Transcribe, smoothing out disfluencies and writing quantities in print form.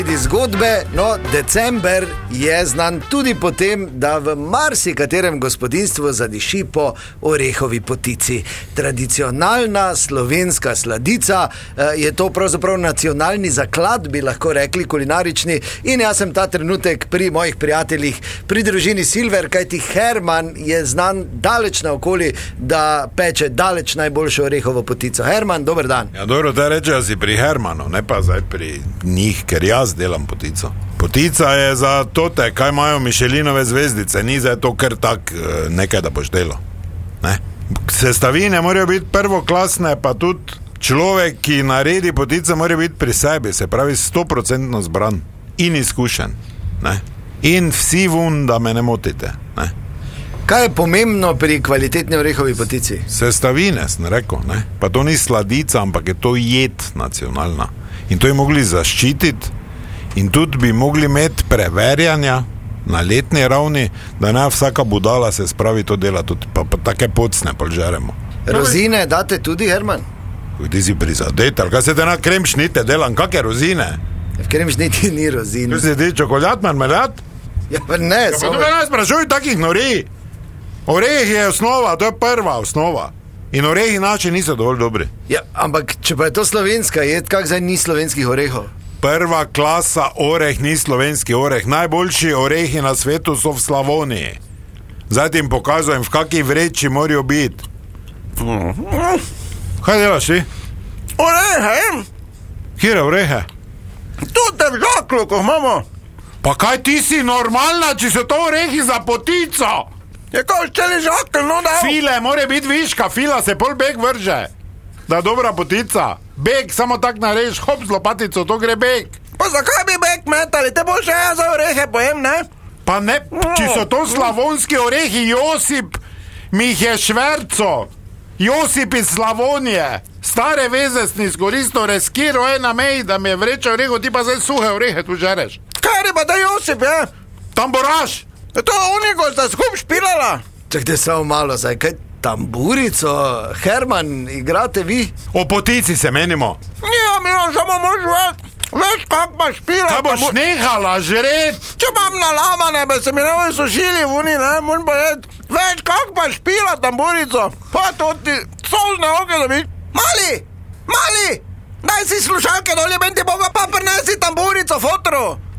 Zgodbe, no, december je znan tudi po tem, da v marsikaterem gospodinjstvu zadiši po orehovi potici. Tradicionalna slovenska sladica, je to pravzaprav nacionalni zaklad, bi lahko rekli, kulinarični, in jaz sem ta trenutek pri mojih prijateljih, pri družini Silver, kajti Herman je znan daleč naokoli, da peče daleč najboljšo orehovo potico. Herman, dober dan. Ja, dobro, te reče, da si pri Hermanu, ne pa zdaj pri njih, ker jaz delam potico. Potica je za tote, kaj imajo Michelinove zvezdice, ni za to kar tak nekaj, da boš delo. Ne? Sestavine morajo biti prvoklasne, pa tudi človek, ki naredi potico, mora biti pri sebi, se pravi 100% zbran in izkušen. Ne? In vsi vun, da me ne motite. Ne? Kaj je pomembno pri kvalitetni orehovi potici? Sestavine, sem rekel, ne? Pa to ni sladica, ampak je to jed nacionalna. In to je mogli zaščititi in tudi bi mogli imeti preverjanja na letni ravni, da ne vsaka budala se spravi to dela, tudi pa take pocne polžeremo. Rozine date tudi, Herman? Ti si prizadet, ali kaj se te na kremšnite delam, kakve rozine? V kremšniti ni rozine. Tu si ti čokoljat, marmeljat? Ja, pa ne, ja, pa tu me ne sprašuj takih nori. Oreh je osnova, to je prva osnova. In orehi naši niso dovolj dobri. Ja, ampak če pa je to slovenska jed, kak zdaj ni slovenskih orehov? Prva klasa oreh ni slovenski oreh. Najboljši orehi na svetu so v Slavoniji. Zdaj ti jim pokazujem, v kakej vreči morajo biti. Kaj delaš ti? Orehe? Kire orehe? Tute v žaklu, ko imamo. Pa kaj ti si normalna, če so to orehi za potico? Je kao celi žakl, no da. File, mora biti viška, fila se pol beg vrže. Da je dobra potica. Beg, samo tak narediš, hop z lopatico, to gre beg. Pa zakaj bi beg metali? Te boš ja za orehe pojem, ne? Pa ne, če so to slavonski orehi, Josip mi jih je šverco. Josip iz Slavonije. Stare vezesni skoristo reskiro je na meji, da mi je vreča oreho, ti pa zdaj suhe orehe tu žereš. Kaj je pa da Josip, je? Tamboraš. To unigo sta skup špilala. Čakajte samo malo, zdaj, kaj tamburico, Herman, igrate vi? O potici se menimo. Ja, mi jo samo mož veš, kak pa špila. Kaj boš nehala žret? Če imam nalamane, bi se mi ne sušili vuni, ne, moram pa jed. Veš, kak pa špila tamburico. Pa to ti solzne oke da bi. Mali, daj si slušalke dolje, ben ti boga pa prinesi tamburico, fotro.